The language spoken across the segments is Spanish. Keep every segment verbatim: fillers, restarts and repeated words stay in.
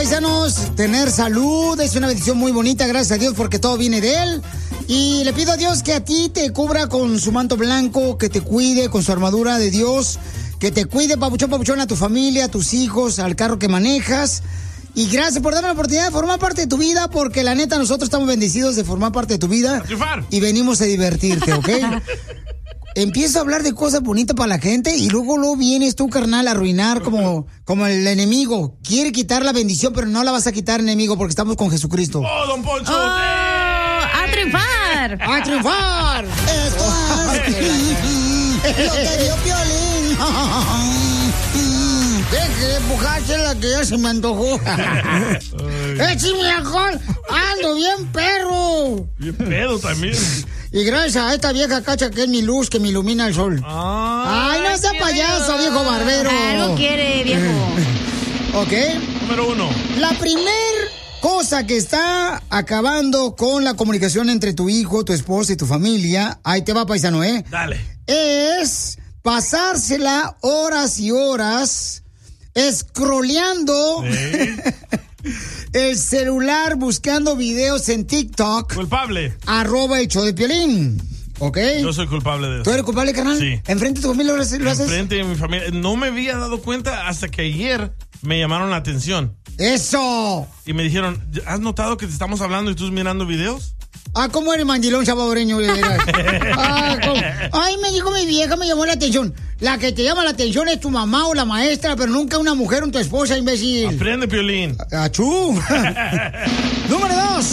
paisanos, tener salud es una bendición muy bonita, gracias a Dios, porque todo viene de Él. Y le pido a Dios que a ti te cubra con su manto blanco, que te cuide con su armadura de Dios, que te cuide, papuchón, papuchón, a tu familia, a tus hijos, al carro que manejas. Y gracias por darme la oportunidad de formar parte de tu vida, porque la neta nosotros estamos bendecidos de formar parte de tu vida. Y venimos a divertirte, ¿ok? Empiezo a hablar de cosas bonitas para la gente y luego luego vienes tú, carnal, a arruinar como, como el enemigo. Quiere quitar la bendición, pero no la vas a quitar, enemigo, porque estamos con Jesucristo. ¡Oh, don Poncho! Oh, ¡a triunfar! ¡A triunfar! Esto es lo que dio Piolín. Deje de empujársela que ya se me antojó. ¡Échame alcohol! ¡Ando bien perro! Bien pedo también. Y gracias a esta vieja cacha que es mi luz, que me ilumina el sol. Ah, ¡Ay, no sea payaso, viejo barbero! Ah, no quiere, viejo. Ok. Número uno. La primer cosa que está acabando con la comunicación entre tu hijo, tu esposa y tu familia, ahí te va, paisano, ¿eh? Dale. Es pasársela horas y horas scrolleando ¿Sí? el celular, buscando videos en TikTok. Culpable. Arroba el show de Piolín. ¿Ok? Yo soy culpable de eso. ¿Tú eres culpable, carnal? Sí. ¿Enfrente de tu familia lo haces? Enfrente de mi familia. No me había dado cuenta hasta que ayer me llamaron la atención. ¡Eso! Y me dijeron, ¿has notado que te estamos hablando y tú mirando videos? Ah, ¿cómo eres mandilón salvadoreño? ah, Ay, me dijo mi vieja, me llamó la atención. La que te llama la atención es tu mamá o la maestra, pero nunca una mujer o tu esposa, imbécil. Aprende, Piolín. ¡Achú! Número dos.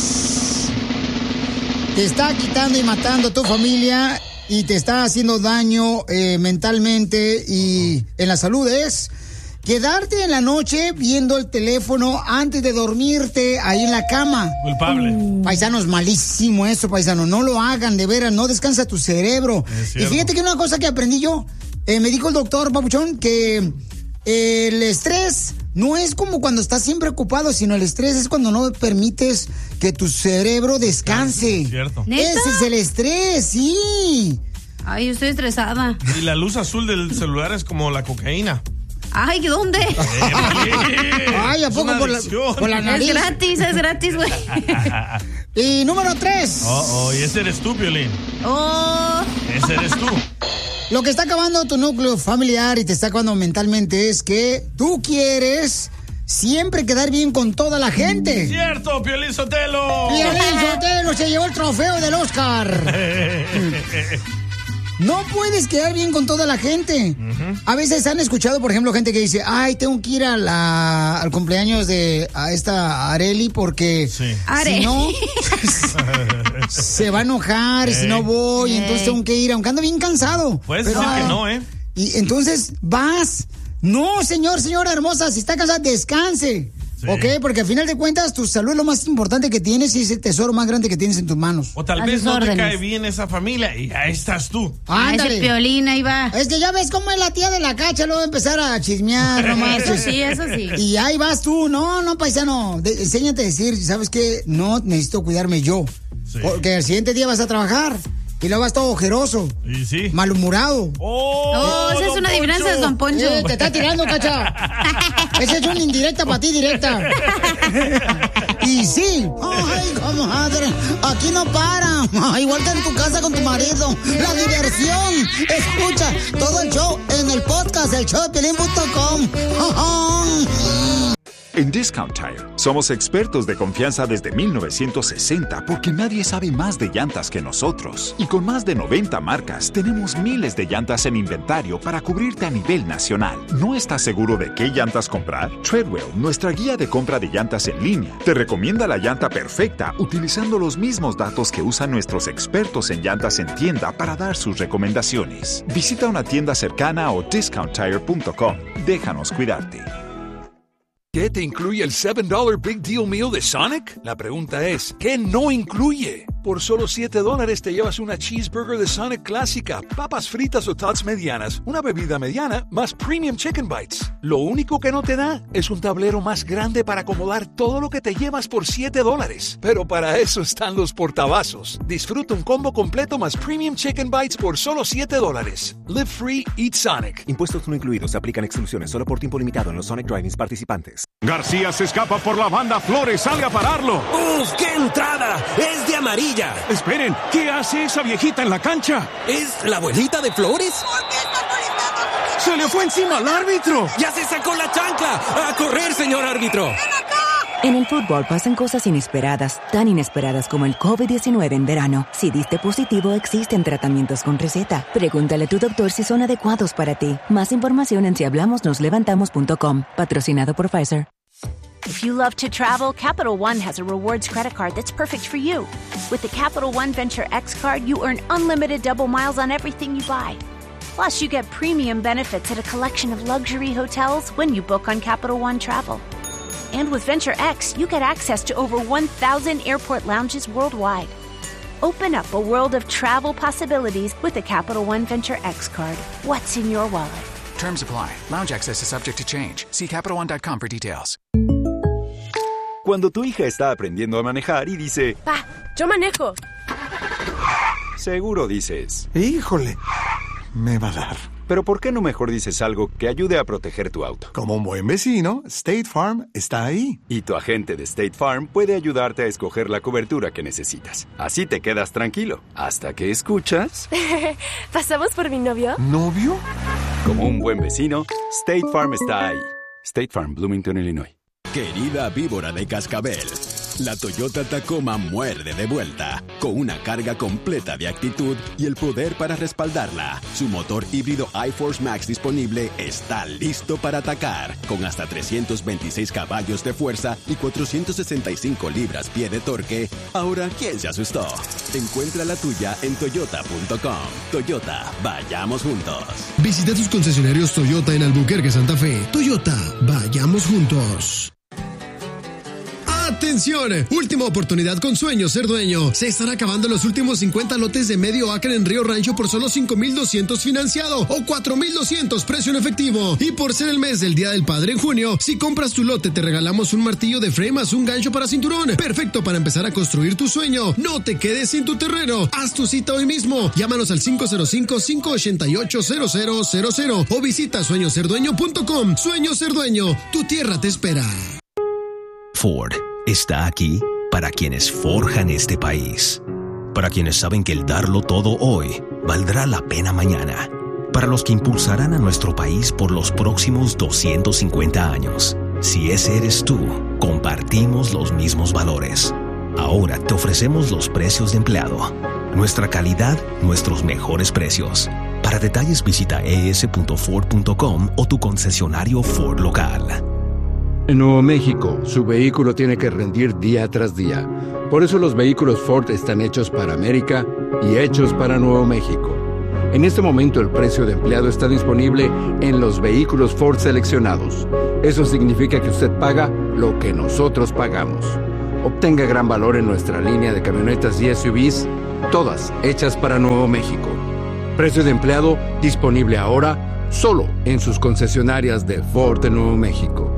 Te está quitando y matando a tu familia y te está haciendo daño eh, mentalmente y en la salud es quedarte en la noche viendo el teléfono antes de dormirte ahí en la cama. Culpable. Uh. Paisanos, malísimo eso, paisano. No lo hagan, de veras, no descansa tu cerebro. Y fíjate que una cosa que aprendí yo, eh, me dijo el doctor Papuchón que eh, el estrés no es como cuando estás siempre ocupado, sino el estrés es cuando no permites que tu cerebro descanse. Es cierto. ¿Neta? Ese es el estrés, sí. Ay, yo estoy estresada. Y la luz azul del celular es como la cocaína. Ay, ¿dónde? Ay, ¿a poco por la, por la nariz? Es gratis, es gratis, güey. Y número tres. Oh, oh, y ese eres tú, Piolín. Oh. Ese eres tú. Lo que está acabando tu núcleo familiar y te está acabando mentalmente es que tú quieres siempre quedar bien con toda la gente. ¡Cierto, Piolín Sotelo! Piolín Sotelo se llevó el trofeo del Oscar. No puedes quedar bien con toda la gente. Uh-huh. A veces han escuchado, por ejemplo, gente que dice, ay, tengo que ir a la, al cumpleaños de a esta Areli porque sí. si no se va a enojar, hey. si no voy, hey. entonces tengo que ir, aunque ando bien cansado. Puedes Pero, decir que no, ¿eh? Y entonces vas. No, señor, señora hermosa, si está cansada, descanse. Sí. ¿Ok? Porque al final de cuentas tu salud es lo más importante que tienes y es el tesoro más grande que tienes en tus manos. O tal vez no órdenes. te cae bien esa familia y ahí estás tú. Ándale. Ese Piolín, ahí va. Es que ya ves cómo es la tía de la cacha, luego empezar a chismear nomás. Eso sí, eso sí. Y ahí vas tú, no, no, paisano, de, enséñate a decir, ¿sabes qué? No, necesito cuidarme yo. Sí. Porque el siguiente día vas a trabajar. Y luego vas todo ojeroso. Y sí. Malhumorado. Oh, oh esa es una adivinanza de Don Poncho. Eh, te está tirando, cacha. Esa es una indirecta para ti, directa. Y sí. Ay, comadre, aquí no para. Igual que en tu casa con tu marido. La diversión. Escucha todo el show en el podcast del show de Piolín punto com. En Discount Tire somos expertos de confianza desde mil novecientos sesenta porque nadie sabe más de llantas que nosotros. Y con más de noventa marcas, tenemos miles de llantas en inventario para cubrirte a nivel nacional. ¿No estás seguro de qué llantas comprar? Treadwell, nuestra guía de compra de llantas en línea, te recomienda la llanta perfecta utilizando los mismos datos que usan nuestros expertos en llantas en tienda para dar sus recomendaciones. Visita una tienda cercana o discount tire punto com. Déjanos cuidarte. ¿Qué te incluye el seven dollar Big Deal Meal de Sonic? La pregunta es, ¿qué no incluye? Por solo siete dólares te llevas una cheeseburger de Sonic clásica, papas fritas o tots medianas, una bebida mediana, más premium chicken bites. Lo único que no te da es un tablero más grande para acomodar todo lo que te llevas por siete dólares. Pero para eso están los portavasos. Disfruta un combo completo más premium chicken bites por solo siete dólares. Live free, eat Sonic. Impuestos no incluidos. Se aplican exclusiones solo por tiempo limitado en los Sonic Drive-ins participantes. García se escapa por la banda. Flores sale a pararlo. ¡Uf, qué entrada! ¡Es de amarilla! Esperen, ¿qué hace esa viejita en la cancha? ¿Es la abuelita de Flores? ¿Por qué está molestando? ¡Se le fue encima al árbitro! ¡Ya se sacó la chancla! ¡A correr, señor árbitro! ¡Ven acá! En el fútbol pasan cosas inesperadas, tan inesperadas como el COVID diecinueve en verano. Si diste positivo, existen tratamientos con receta. Pregúntale a tu doctor si son adecuados para ti. Más información en si hablamos nos levantamos punto com. Patrocinado por Pfizer. If you love to travel, Capital One has a rewards credit card that's perfect for you. With the Capital One Venture X card, you earn unlimited double miles on everything you buy. Plus, you get premium benefits at a collection of luxury hotels when you book on Capital One Travel. And with Venture X, you get access to over one thousand airport lounges worldwide. Open up a world of travel possibilities with the Capital One Venture X card. What's in your wallet? Terms apply. Lounge access is subject to change. See Capital One dot com for details. Cuando tu hija está aprendiendo a manejar y dice... Pa, yo manejo. Seguro dices... Híjole, me va a dar. Pero ¿por qué no mejor dices algo que ayude a proteger tu auto? Como un buen vecino, State Farm está ahí. Y tu agente de State Farm puede ayudarte a escoger la cobertura que necesitas. Así te quedas tranquilo, hasta que escuchas... ¿Pasamos por mi novio? ¿Novio? Como un buen vecino, State Farm está ahí. State Farm, Bloomington, Illinois. Querida víbora de cascabel, la Toyota Tacoma muerde de vuelta, con una carga completa de actitud y el poder para respaldarla. Su motor híbrido iForce Max disponible está listo para atacar, con hasta trescientos veintiséis caballos de fuerza y cuatrocientos sesenta y cinco libras-pie de torque. Ahora, ¿quién se asustó? Encuentra la tuya en toyota punto com. Toyota, vayamos juntos. Visita tus concesionarios Toyota en Albuquerque, Santa Fe. Toyota, vayamos juntos. ¡Atención! Última oportunidad con Sueño Ser Dueño. Se están acabando los últimos cincuenta lotes de medio acre en Río Rancho por solo cinco mil doscientos financiado o cuatro mil doscientos precio en efectivo. Y por ser el mes del Día del Padre en junio, si compras tu lote te regalamos un martillo de frame más un gancho para cinturón. Perfecto para empezar a construir tu sueño. No te quedes sin tu terreno. Haz tu cita hoy mismo. Llámanos al cinco cero cinco, cinco ocho ocho, cero cero cero cero o visita sueño ser dueño punto com. Sueño Ser Dueño. Tu tierra te espera. Ford está aquí para quienes forjan este país, para quienes saben que el darlo todo hoy valdrá la pena mañana, para los que impulsarán a nuestro país por los próximos doscientos cincuenta años. Si ese eres tú, compartimos los mismos valores. Ahora te ofrecemos los precios de empleado, nuestra calidad, nuestros mejores precios. Para detalles visita e s punto ford punto com o tu concesionario Ford local. En Nuevo México, su vehículo tiene que rendir día tras día. Por eso los vehículos Ford están hechos para América y hechos para Nuevo México. En este momento el precio de empleado está disponible en los vehículos Ford seleccionados. Eso significa que usted paga lo que nosotros pagamos. Obtenga gran valor en nuestra línea de camionetas y S U Vs, todas hechas para Nuevo México. Precio de empleado disponible ahora solo en sus concesionarias de Ford de Nuevo México.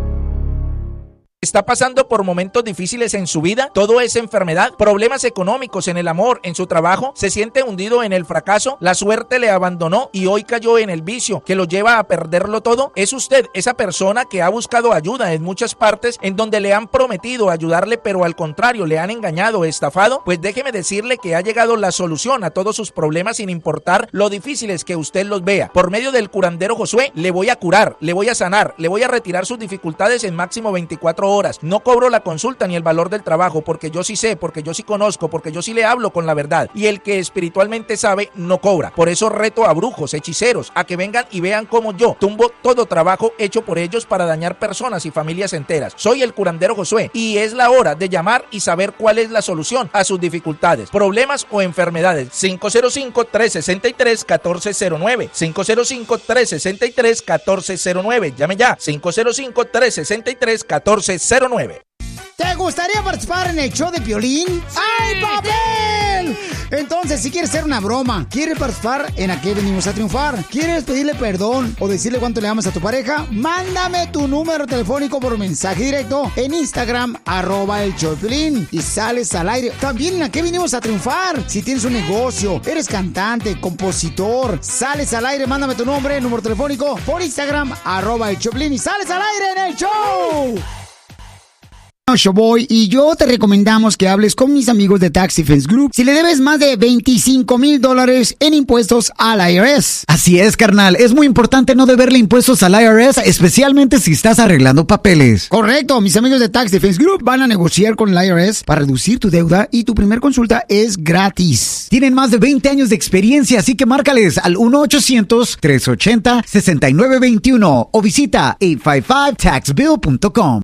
¿Está pasando por momentos difíciles en su vida? ¿Todo es enfermedad? ¿Problemas económicos en el amor, en su trabajo? ¿Se siente hundido en el fracaso? ¿La suerte le abandonó y hoy cayó en el vicio que lo lleva a perderlo todo? ¿Es usted esa persona que ha buscado ayuda en muchas partes en donde le han prometido ayudarle pero al contrario le han engañado, estafado? Pues déjeme decirle que ha llegado la solución a todos sus problemas sin importar lo difíciles que usted los vea. Por medio del curandero Josué le voy a curar, le voy a sanar, le voy a retirar sus dificultades en máximo veinticuatro horas. Horas. No cobro la consulta ni el valor del trabajo porque yo sí sé, porque yo sí conozco, porque yo sí le hablo con la verdad y el que espiritualmente sabe no cobra. Por eso reto a brujos, hechiceros a que vengan y vean cómo yo tumbo todo trabajo hecho por ellos para dañar personas y familias enteras. Soy el curandero Josué y es la hora de llamar y saber cuál es la solución a sus dificultades, problemas o enfermedades. cinco cero cinco, tres seis tres, uno cuatro cero nueve cinco cero cinco, tres seis tres, uno cuatro cero nueve. Llame ya cinco cero cinco, tres seis tres, uno cuatro cero nueve. ¿Te gustaría participar en el show de Piolín? Sí, ¡Ay, papel! sí. Entonces, si quieres hacer una broma, ¿quieres participar en A qué venimos a triunfar? ¿Quieres pedirle perdón o decirle cuánto le amas a tu pareja? Mándame tu número telefónico por mensaje directo en Instagram, arroba el show de Piolín, y sales al aire. También en A qué venimos a triunfar. Si tienes un negocio, eres cantante, compositor, sales al aire, mándame tu nombre, número telefónico por Instagram, arroba el show de Piolín, y sales al aire en el show. Showboy, y yo te recomendamos que hables con mis amigos de Tax Defense Group si le debes más de veinticinco mil dólares en impuestos al I R S. Así es, carnal. Es muy importante no deberle impuestos al I R S, especialmente si estás arreglando papeles. Correcto. Mis amigos de Tax Defense Group van a negociar con el I R S para reducir tu deuda y tu primer consulta es gratis. Tienen más de veinte años de experiencia, así que márcales al uno ochocientos, tres ochenta, sesenta y nueve veintiuno o visita ocho cinco cinco tax bill punto com.